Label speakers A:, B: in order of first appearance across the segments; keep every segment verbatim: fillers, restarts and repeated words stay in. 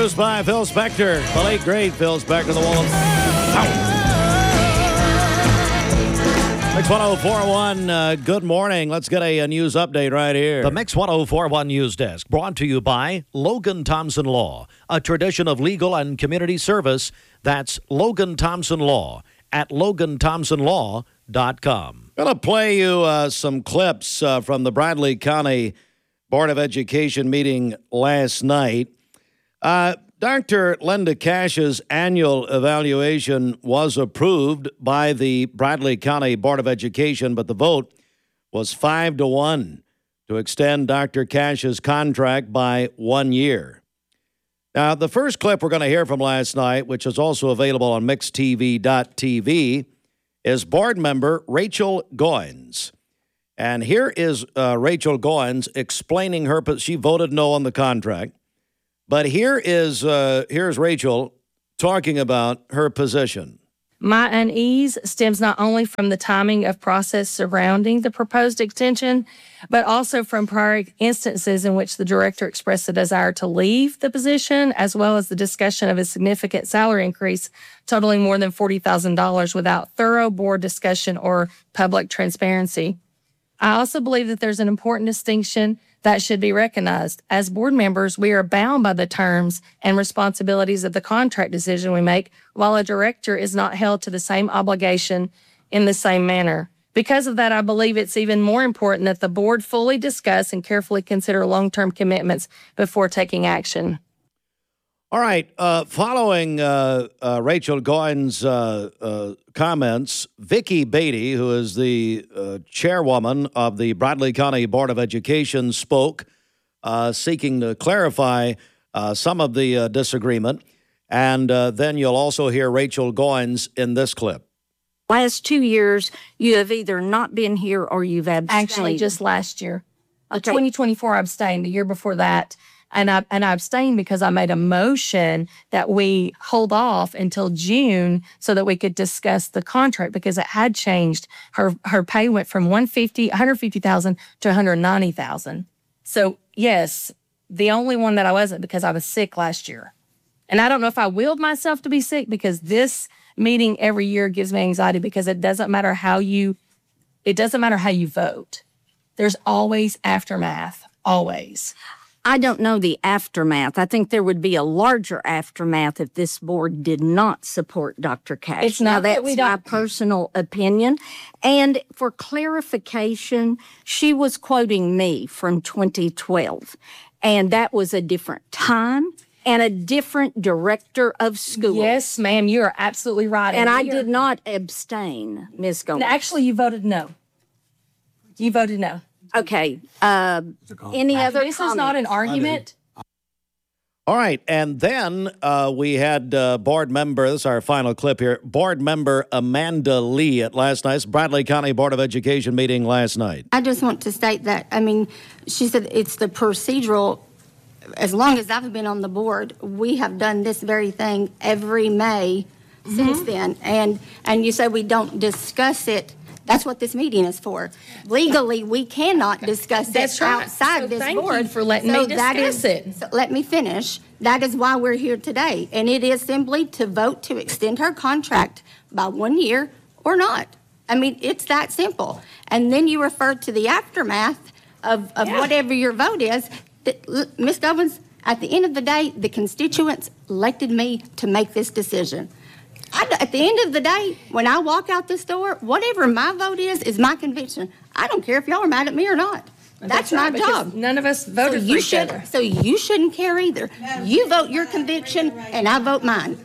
A: Produced by Phil Spector, the late great Phil Spector, the Wall of Mix one oh four one, uh, good morning. Let's get a, a news update right here.
B: The Mix one oh four one News Desk, brought to you by Logan Thompson Law, a tradition of legal and community service. That's Logan Thompson Law at logan thompson law dot com.
A: I'm going to play you uh, some clips uh, from the Bradley County Board of Education meeting last night. Uh, Doctor Linda Cash's annual evaluation was approved by the Bradley County Board of Education, but the vote was five to one to extend Doctor Cash's contract by one year. Now, the first clip we're going to hear from last night, which is also available on mix t v dot t v, is board member Rachel Goins. And here is uh, Rachel Goins explaining her, she voted no on the contract. But here is uh, here's Rachel talking about her position.
C: My unease stems not only from the timing of process surrounding the proposed extension, but also from prior instances in which the director expressed a desire to leave the position, as well as the discussion of a significant salary increase totaling more than forty thousand dollars without thorough board discussion or public transparency. I also believe that there's an important distinction that should be recognized. As board members, we are bound by the terms and responsibilities of the contract decision we make, while a director is not held to the same obligation in the same manner. Because of that, I believe it's even more important that the board fully discuss and carefully consider long-term commitments before taking action.
A: All right. Uh, following uh, uh, Rachel Goins' uh, uh, comments, Vicki Beatty, who is the uh, chairwoman of the Bradley County Board of Education, spoke, uh, seeking to clarify uh, some of the uh, disagreement. And uh, then you'll also hear Rachel Goins in this clip.
D: Last two years, you have either not been here or you've abstained.
C: Actually, just last year.
D: Okay.
C: twenty twenty-four, I abstained. The year before that, And I and I abstained because I made a motion that we hold off until June so that we could discuss the contract, because it had changed. Her her pay went from one hundred fifty thousand to one hundred ninety thousand. So yes, the only one that I wasn't because I was sick last year. And I don't know if I willed myself to be sick, because this meeting every year gives me anxiety, because it doesn't matter how you it doesn't matter how you vote. There's always aftermath, always.
D: I don't know the aftermath. I think there would be a larger aftermath if this board did not support Doctor Cash.
C: It's not
D: now,
C: that
D: that's
C: we
D: my
C: don't-
D: personal opinion. And for clarification, she was quoting me from twenty twelve. And that was a different time and a different director of school.
C: Yes, ma'am, you are absolutely right.
D: And I
C: we are-
D: did not abstain, Miz Gomes.
C: Actually, you voted no. You voted no.
D: Okay. Uh, any other
C: This is not an
D: comments?
C: argument.
A: All right, and then uh, we had uh, board member, this is our final clip here, board member Amanda Lee at last night's Bradley County Board of Education meeting last night.
E: I just want to state that, I mean, she said it's the procedural. As long as I've been on the board, we have done this very thing every May
C: Mm-hmm.
E: since then. And, and you say we don't discuss it. That's what this meeting is for. Legally, we cannot discuss
C: That's
E: it
C: right.
E: outside
C: So
E: this
C: thank you
E: board.
C: for letting me
E: that
C: discuss
E: is-
C: it.
E: so let me finish. That is why we're here today. And it is simply to vote to extend her contract by one year or not. I mean, it's that simple. And then you refer to the aftermath of, of
C: Yeah.
E: whatever your vote is. Miz Goins, at the end of the day, the constituents elected me to make this decision. I, at the end of the day, when I walk out this door, whatever my vote is, is my conviction. I don't care if y'all are mad at me or not. That's, my
C: right, because
E: job.
C: None of us
E: So
C: voted for
E: you
C: each
E: should,
C: other.
E: so you shouldn't care either. You vote your conviction, and I vote mine.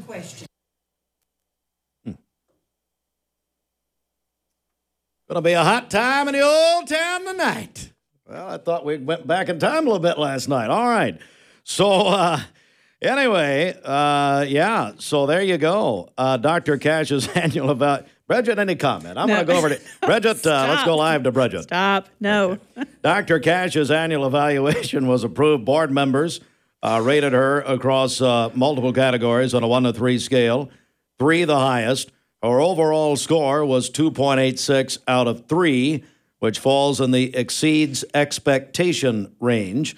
A: Gonna be a hot time in the old town tonight. Well, I thought we went back in time a little bit last night. All right. So, uh, anyway, uh, yeah, so there you go. Uh, Doctor Cash's annual evaluation. Bridget, any comment? I'm going to go over to Bridget. Uh, let's go live to Bridget.
F: Stop. No.
A: Doctor Cash's annual evaluation was approved. Board members uh, rated her across uh, multiple categories on a one to three scale, three the highest. Her overall score was two point eight six out of three, which falls in the exceeds expectation range.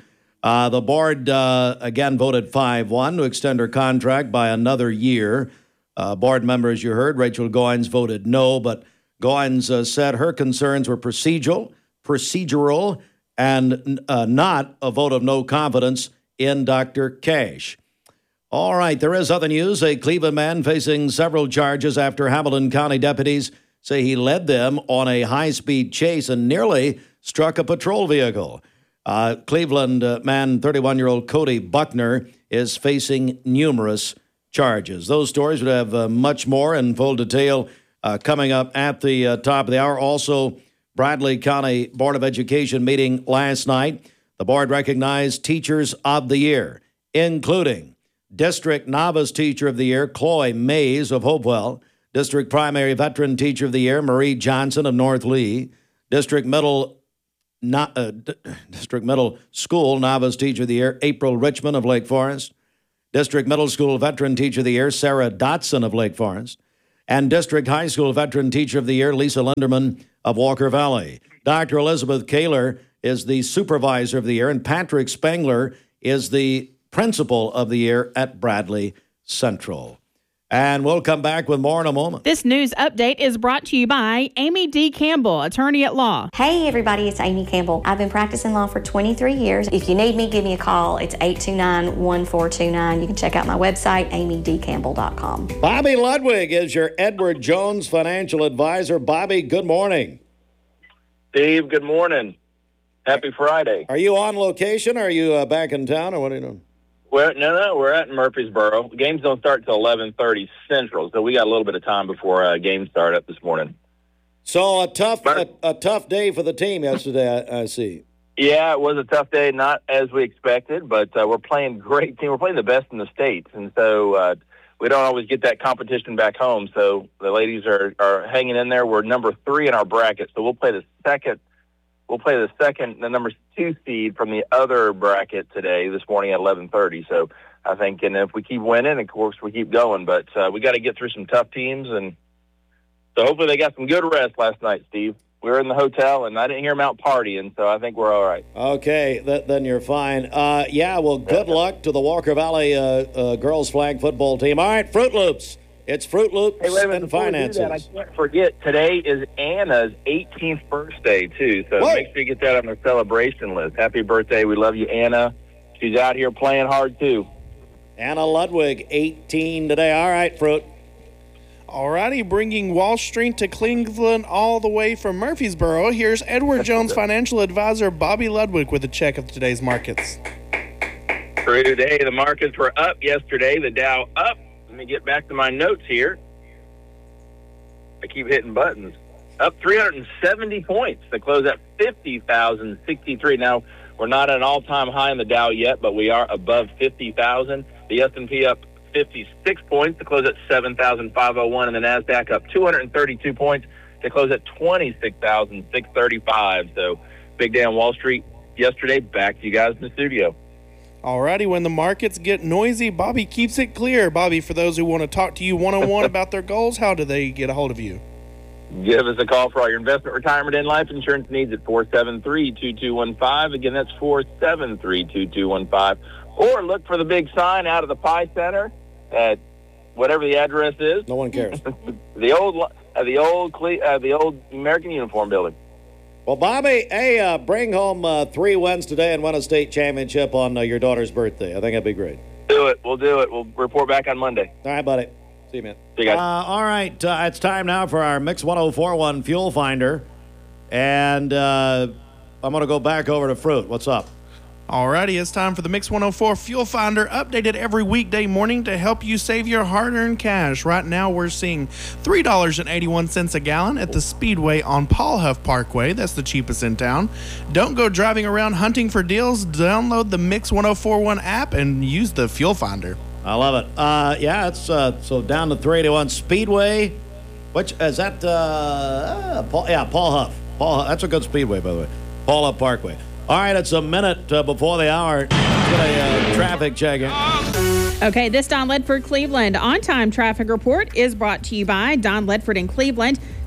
A: Uh, the board, uh, again, voted five one to extend her contract by another year. Uh, board members, you heard, Rachel Goins voted no, but Goins uh, said her concerns were procedural, procedural, and uh, not a vote of no confidence in Doctor Cash. All right, there is other news. A Cleveland man facing several charges after Hamilton County deputies say he led them on a high-speed chase and nearly struck a patrol vehicle. Uh, Cleveland uh, man, thirty-one-year-old Cody Buckner, is facing numerous charges. Those stories would have uh, much more in full detail uh, coming up at the uh, top of the hour. Also, Bradley County Board of Education meeting last night. The board recognized Teachers of the Year, including District Novice Teacher of the Year, Chloe Mays of Hopewell, District Primary Veteran Teacher of the Year, Marie Johnson of North Lee, District Middle Not, uh, D- District Middle School Novice Teacher of the Year, April Richmond of Lake Forest. District Middle School Veteran Teacher of the Year, Sarah Dotson of Lake Forest. And District High School Veteran Teacher of the Year, Lisa Linderman of Walker Valley. Doctor Elizabeth Kaler is the Supervisor of the Year, and Patrick Spengler is the Principal of the Year at Bradley Central. And we'll come back with more in a moment.
F: This news update is brought to you by Amy D. Campbell, attorney at law.
G: Hey everybody, it's Amy Campbell. I've been practicing law for twenty-three years. If you need me, give me a call. It's eight two nine, one four two nine. You can check out my website, amy d campbell dot com.
A: Bobby Ludwig is your Edward Jones financial advisor. Bobby, good morning.
H: Steve, good morning. Happy Friday.
A: Are you on location? Or are you uh, back in town, or what are you doing?
H: Well, no, no, we're at Murfreesboro. The games don't start till eleven thirty Central, so we got a little bit of time before uh, games start up this morning.
A: So a tough, a, a tough day for the team yesterday, I, I see.
H: Yeah, it was a tough day, not as we expected, but uh, we're playing great team. We're playing the best in the states, and so uh, we don't always get that competition back home. So the ladies are, are hanging in there. We're number three in our bracket, so we'll play the second. We'll play the second, the number two seed from the other bracket today, this morning at eleven thirty. So I think, and if we keep winning, of course, we keep going. But uh, we got to get through some tough teams, and so hopefully they got some good rest last night, Steve. We were in the hotel, and I didn't hear them out partying, so I think we're all right.
A: Okay, th- then you're fine. Uh, yeah, well, good luck to the Walker Valley uh, uh, girls flag football team. All right, Fruit Loops. It's Fruit Loops
H: hey, wait a minute,
A: and
H: before we do
A: finances.
H: that, I can't forget, today is Anna's eighteenth birthday, too. So
A: Whoa.
H: Make sure you get that on the celebration list. Happy birthday. We love you, Anna. She's out here playing hard, too.
A: Anna Ludwig, eighteen today. All right, Fruit.
I: Alrighty, bringing Wall Street to Cleveland all the way from Murfreesboro. Here's Edward Jones financial advisor Bobby Ludwig with a check of today's markets.
H: For today, the markets were up yesterday. The Dow up. Let me get back to my notes here. I keep hitting buttons. Up three hundred seventy points to close at fifty thousand sixty-three. Now, we're not at an all-time high in the Dow yet, but we are above fifty thousand. The S and P up fifty-six points to close at seven thousand five hundred one, and the NASDAQ up two hundred thirty-two points to close at twenty-six thousand six hundred thirty-five. So, big day on Wall Street yesterday. Back to you guys in the studio.
I: Alrighty, when the markets get noisy, Bobby keeps it clear. Bobby, for those who want to talk to you one-on-one about their goals, how do they get a hold of you?
H: Give us a call for all your investment, retirement, and life insurance needs at four seven three, two two one five. Again, that's four seven three, two two one five. Or look for the big sign out of the Pie Center at whatever the address is.
A: No one cares.
H: the old uh, the old Cle- uh, the old American Uniform Building.
A: Well, Bobby, hey, uh, bring home uh, three wins today and win a state championship on uh, your daughter's birthday. I think that'd be great.
H: Do it. We'll do it. We'll report back on Monday.
A: All right, buddy. See you, man.
H: See you guys.
A: Uh, all right, uh, it's time now for our Mix one oh four point one Fuel Finder. And uh, I'm going to go back over to Fruit. What's up?
I: Alrighty, it's time for the Mix one oh four Fuel Finder, updated every weekday morning to help you save your hard-earned cash. Right now, we're seeing three dollars and eighty-one cents a gallon at the Speedway on Paul Huff Parkway. That's the cheapest in town. Don't go driving around hunting for deals. Download the Mix one oh four point one app and use the Fuel Finder.
A: I love it. Uh, yeah, it's uh, so down to three eighty-one Speedway. Which is that? Uh, uh, Paul, yeah, Paul Huff. Paul Huff. That's a good speedway, by the way. Paul Huff Parkway. All right, it's a minute uh, before the hour. Let's get a uh, traffic check in.
F: Okay, this Don Ledford Cleveland on-time traffic report is brought to you by Don Ledford in Cleveland.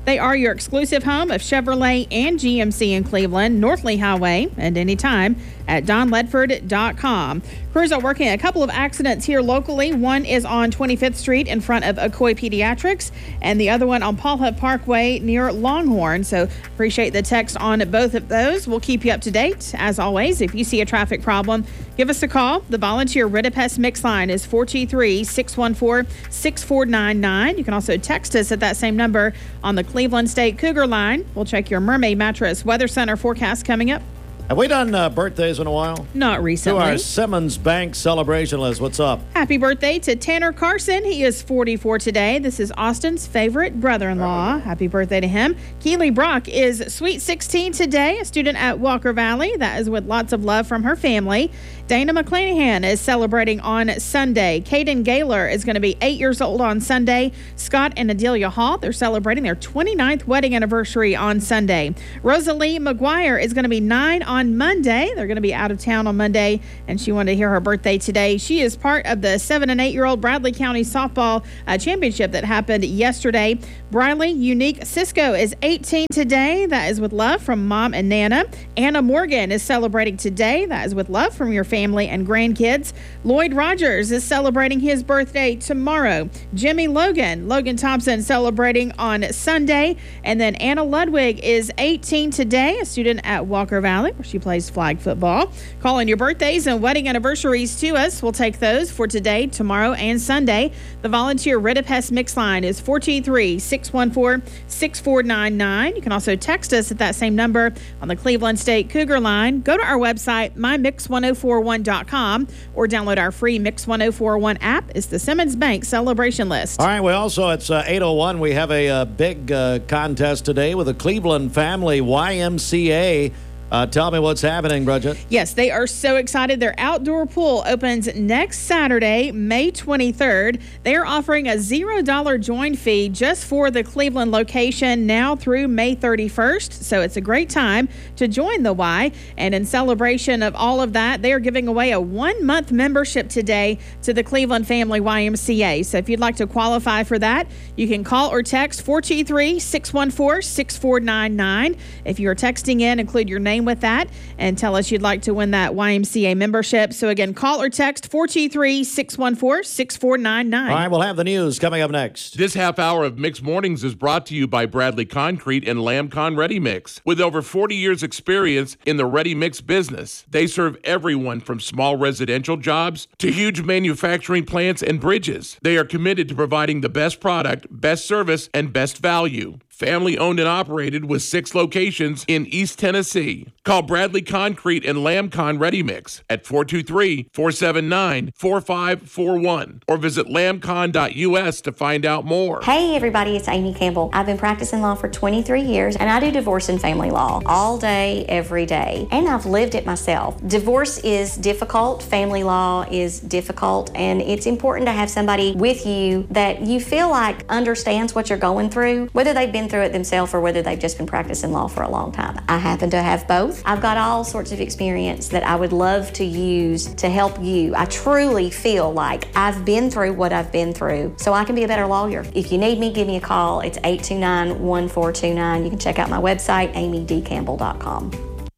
F: They are your exclusive home of Chevrolet and G M C in Cleveland, North Lee Highway, and anytime at don ledford dot com. Crews are working a couple of accidents here locally. One is on twenty-fifth Street in front of Ocoee Pediatrics, and the other one on Paul Huff Parkway near Longhorn. So appreciate the text on both of those. We'll keep you up to date. As always, if you see a traffic problem, give us a call. The volunteer Ridipest Mix line is four two three, six one four, six four nine nine. You can also text us at that same number on the Cleveland State Cougar line. We'll check your Mermaid Mattress Weather Center forecast coming up.
A: Have we done uh, birthdays in a while?
F: Not recently.
A: To our Simmons Bank celebration list. What's up?
F: Happy birthday to Tanner Carson. He is forty-four today. This is Austin's favorite brother-in-law. Oh. Happy birthday to him. Keely Brock is sweet sixteen today, a student at Walker Valley. That is with lots of love from her family. Dana McClanahan is celebrating on Sunday. Caden Gaylor is going to be eight years old on Sunday. Scott and Adelia Hall, they're celebrating their twenty-ninth wedding anniversary on Sunday. Rosalie McGuire is going to be nine on Monday. They're going to be out of town on Monday, and she wanted to hear her birthday today. She is part of the seven and eight-year-old Bradley County Softball uh, Championship that happened yesterday. Briley Unique Cisco is eighteen today. That is with love from Mom and Nana. Anna Morgan is celebrating today. That is with love from your family. family and grandkids. Lloyd Rogers is celebrating his birthday tomorrow. Jimmy Logan, Logan Thompson celebrating on Sunday. And then Anna Ludwig is eighteen today, a student at Walker Valley where she plays flag football. Calling your birthdays and wedding anniversaries to us. We'll take those for today, tomorrow, and Sunday. The volunteer Ridipest Mix line is four two three, six one four, six four nine nine. You can also text us at that same number on the Cleveland State Cougar line. Go to our website, my mix one oh four one dot com, or download our free Mix one oh four one app. It's the Simmons Bank celebration list.
A: All right, we also, it's uh, eight oh one. We have a, uh big uh, contest today with the Cleveland Family Y M C A. Uh, tell me what's happening, Bridget.
F: Yes, they are so excited. Their outdoor pool opens next Saturday, May twenty-third. They are offering a zero dollar join fee just for the Cleveland location now through May thirty-first. So it's a great time to join the Y. And in celebration of all of that, they are giving away a one-month membership today to the Cleveland Family Y M C A. So if you'd like to qualify for that, you can call or text four two three, six one four, six four nine nine. If you are texting in, include your name with that and tell us you'd like to win that Y M C A membership. So again, call or text four two three, six one four, six four nine nine.
A: All right, we'll have the news coming up next.
J: This half hour of Mixed Mornings is brought to you by Bradley Concrete and Lamcon Ready Mix. With over forty years experience in the ready mix business, they serve everyone from small residential jobs to huge manufacturing plants and bridges. They are committed to providing the best product, best service, and best value. Family owned and operated with six locations in East Tennessee. Call Bradley Concrete and Lamcon Ready Mix at four two three, four seven nine, four five four one or visit lamcon dot U S to find out more.
G: Hey everybody, it's Amy Campbell. I've been practicing law for twenty-three years and I do divorce and family law all day, every day. And I've lived it myself. Divorce is difficult, family law is difficult, and it's important to have somebody with you that you feel like understands what you're going through, whether they've been through it themselves or whether they've just been practicing law for a long time. I happen to have both. I've got all sorts of experience that I would love to use to help you. I truly feel like I've been through what I've been through so I can be a better lawyer. If you need me, give me a call. It's eight two nine, one four two nine. You can check out my website, amy d campbell dot com.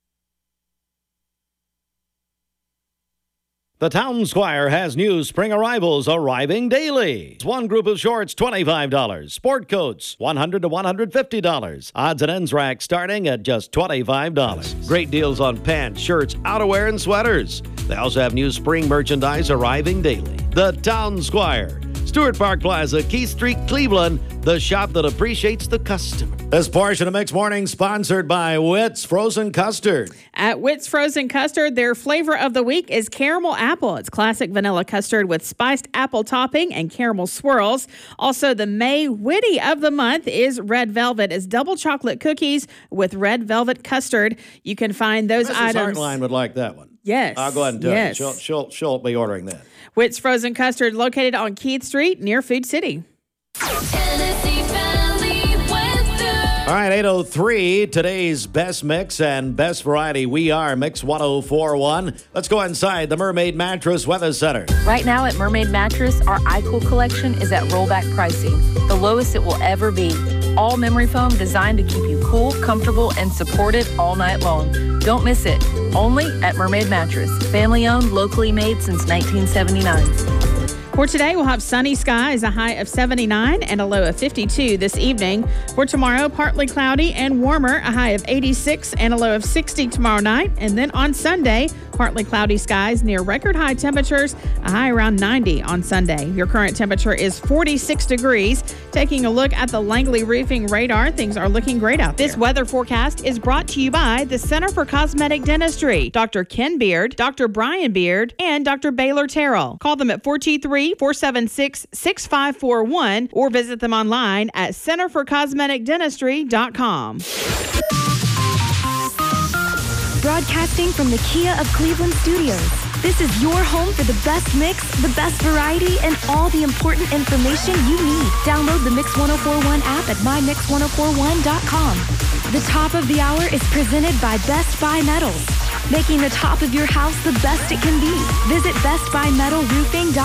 A: The Town Squire has new spring arrivals arriving daily. One group of shorts, twenty-five dollars. Sport coats, one hundred dollars to one hundred fifty dollars. Odds and ends rack starting at just twenty-five dollars. Great deals on pants, shirts, outerwear, and sweaters. They also have new spring merchandise arriving daily. The Town Squire, Stewart Park Plaza, Keith Street, Cleveland, the shop that appreciates the customer. This portion of Mixed Morning sponsored by Witt's Frozen Custard.
F: At Witt's Frozen Custard, their flavor of the week is caramel apple. It's classic vanilla custard with spiced apple topping and caramel swirls. Also, the May Witty of the month is red velvet. It's double chocolate cookies with red velvet custard. You can find those
A: Missus
F: items.
A: Hartline would like that one.
F: Yes.
A: I'll go ahead and tell
F: yes.
A: you. She'll, she'll, she'll be ordering that.
F: Witt's Frozen Custard located on Keith Street near Food City.
A: All right, eight oh three, today's best mix and best variety. We are Mix one oh four one. Let's go inside the Mermaid Mattress Weather Center.
C: Right now at Mermaid Mattress, our iCool collection is at rollback pricing, the lowest it will ever be.
K: All memory foam designed to keep you cool, comfortable, and supported all night long. Don't miss it. Only at Mermaid Mattress. Family owned, locally made since nineteen seventy-nine.
F: For today, we'll have sunny skies, a high of seventy-nine and a low of fifty-two this evening. For tomorrow, partly cloudy and warmer, a high of eighty-six and a low of sixty tomorrow night. And then on Sunday, partly cloudy skies near record high temperatures, a high around ninety on Sunday. Your current temperature is forty-six degrees. Taking a look at the Langley Roofing radar, things are looking great out there. This weather forecast is brought to you by the Center for Cosmetic Dentistry, Doctor Ken Beard, Doctor Brian Beard, and Doctor Baylor Terrell. Call them at four two three, four seven six, six five four one or visit them online at center for cosmetic dentistry dot com.
L: Broadcasting from the Kia of Cleveland studios. This is your home for the best mix, the best variety, and all the important information you need. Download the Mix one oh four one app at my mix one oh four one dot com. The top of the hour is presented by Best Buy Metals, making the top of your house the best it can be. Visit best buy metal roofing dot com.